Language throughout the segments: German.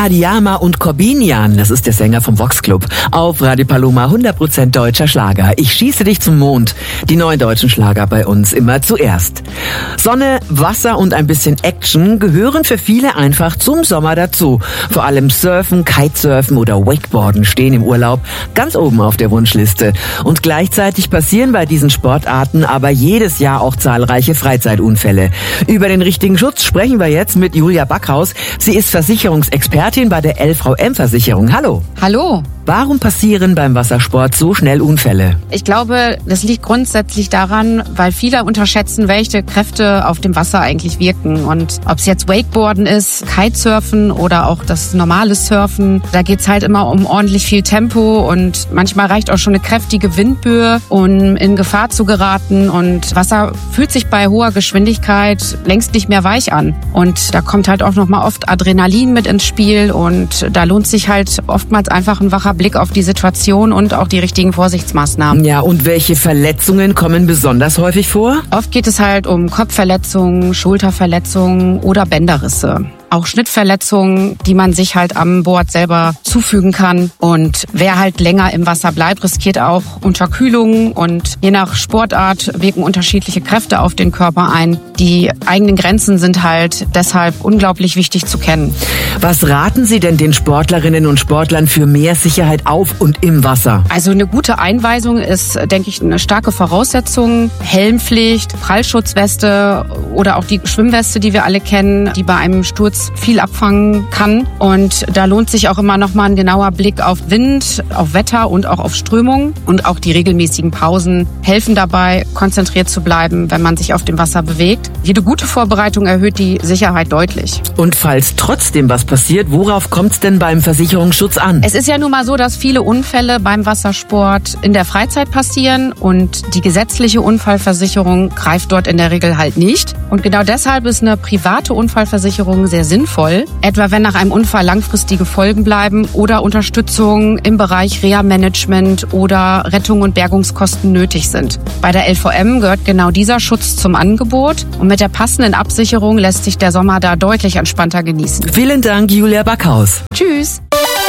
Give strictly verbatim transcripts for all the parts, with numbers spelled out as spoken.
Adiyama und Corbinian, das ist der Sänger vom Vox Club. Auf Radio Paloma hundert Prozent deutscher Schlager. Ich schieße dich zum Mond. Die neuen deutschen Schlager bei uns immer zuerst. Sonne, Wasser und ein bisschen Action gehören für viele einfach zum Sommer dazu. Vor allem Surfen, Kitesurfen oder Wakeboarden stehen im Urlaub ganz oben auf der Wunschliste. Und gleichzeitig passieren bei diesen Sportarten aber jedes Jahr auch zahlreiche Freizeitunfälle. Über den richtigen Schutz sprechen wir jetzt mit Julia Backhaus. Sie ist Versicherungsexpertin bei der L V M-Versicherung. Hallo. Hallo. Warum passieren beim Wassersport so schnell Unfälle? Ich glaube, das liegt grundsätzlich daran, weil viele unterschätzen, welche Kräfte auf dem Wasser eigentlich wirken. Und ob es jetzt Wakeboarden ist, Kitesurfen oder auch das normale Surfen, da geht's halt immer um ordentlich viel Tempo und manchmal reicht auch schon eine kräftige Windböe, um in Gefahr zu geraten. Und Wasser fühlt sich bei hoher Geschwindigkeit längst nicht mehr weich an. Und da kommt halt auch noch mal oft Adrenalin mit ins Spiel und da lohnt sich halt oftmals einfach ein wacher Blick auf die Situation und auch die richtigen Vorsichtsmaßnahmen. Ja, und welche Verletzungen kommen besonders häufig vor? Oft geht es halt um Kopfverletzungen, Schulterverletzungen oder Bänderrisse. Auch Schnittverletzungen, die man sich halt am Board selber zufügen kann. Und wer halt länger im Wasser bleibt, riskiert auch Unterkühlung. Und je nach Sportart wirken unterschiedliche Kräfte auf den Körper ein. Die eigenen Grenzen sind halt deshalb unglaublich wichtig zu kennen. Was raten Sie denn den Sportlerinnen und Sportlern für mehr Sicherheit auf und im Wasser? Also eine gute Einweisung ist, denke ich, eine starke Voraussetzung. Helmpflicht, Prallschutzweste oder auch die Schwimmweste, die wir alle kennen, die bei einem Sturz viel abfangen kann. Und da lohnt sich auch immer noch mal ein genauer Blick auf Wind, auf Wetter und auch auf Strömung. Und auch die regelmäßigen Pausen helfen dabei, konzentriert zu bleiben, wenn man sich auf dem Wasser bewegt. Jede gute Vorbereitung erhöht die Sicherheit deutlich. Und falls trotzdem was passiert, worauf kommt es denn beim Versicherungsschutz an? Es ist ja nun mal so, dass viele Unfälle beim Wassersport in der Freizeit passieren und die gesetzliche Unfallversicherung greift dort in der Regel halt nicht. Und genau deshalb ist eine private Unfallversicherung sehr sinnvoll, etwa wenn nach einem Unfall langfristige Folgen bleiben oder Unterstützung im Bereich Reha-Management oder Rettung und Bergungskosten nötig sind. Bei der L V M gehört genau dieser Schutz zum Angebot und mit der passenden Absicherung lässt sich der Sommer da deutlich entspannter genießen. Vielen Dank, Julia Backhaus. Tschüss.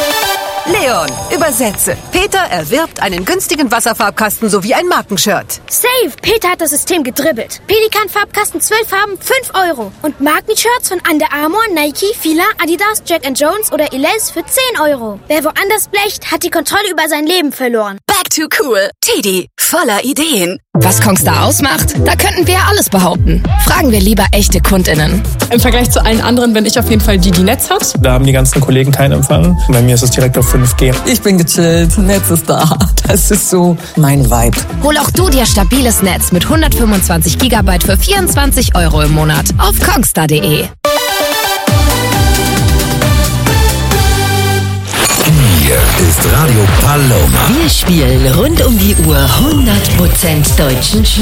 Leon, übersetze. Peter erwirbt einen günstigen Wasserfarbkasten sowie ein Markenshirt. Safe! Peter hat das System gedribbelt. Pelikan-Farbkasten zwölf Farben, fünf Euro. Und Markenshirts von Under Armour, Nike, Fila, Adidas, Jack and Jones oder Elize für zehn Euro. Wer woanders blecht, hat die Kontrolle über sein Leben verloren. Back to cool. Teddy, voller Ideen. Was Kongstar ausmacht? Da könnten wir ja alles behaupten. Fragen wir lieber echte KundInnen. Im Vergleich zu allen anderen bin ich auf jeden Fall die, die Netz hat. Da haben die ganzen Kollegen keinen Empfang. Bei mir ist es direkt auf fünf G. Ich bin gechillt, Netz ist da. Das ist so mein Vibe. Hol auch du dir stabiles Netz mit hundertfünfundzwanzig Gigabyte für vierundzwanzig Euro im Monat auf kongstar punkt de. Hier ist Radio Paloma. Wir spielen rund um die Uhr hundert Prozent deutschen